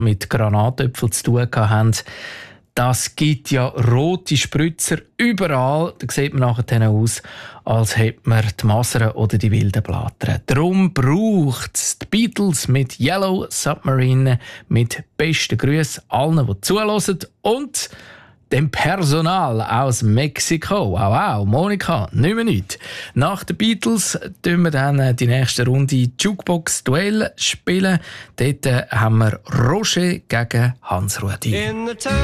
mit Granatöpfeln zu tun haben. Das gibt ja rote Spritzer überall. Da sieht man nachher aus, als hätte man die Masern oder die wilden Blattern. Darum braucht es die Beatles mit Yellow Submarine, mit besten Grüßen allen, die zuhören, und dem Personal aus Mexiko. Wow, Monika, nicht mehr nichts. Nach den Beatles spielen wir dann die nächste Runde Jukebox-Duell spielen. Dort haben wir Roger gegen Hans-Rudi.